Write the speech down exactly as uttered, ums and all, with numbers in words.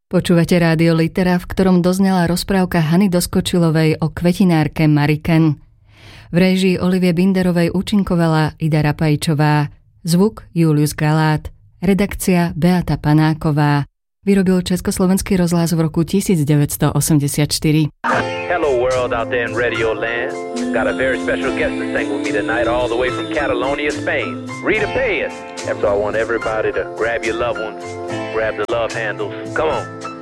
Počúvate Rádio Litera, v ktorom doznela rozprávka Hany Doskočilovej o kvetinárke Mariken. V réžii Olivie Binderovej účinkovala Ida Rapajčová, zvuk Julius Galát, redakcia Beata Panáková. Vyrobil Československý rozhlas v roku devätnásťstoosemdesiatštyri. Hello world out there in Radio Land. Got a very special guest to sing with me tonight all the way from Catalonia, Spain. Rita Payas. And so I want everybody to grab your loved ones, grab the love handles. Come on.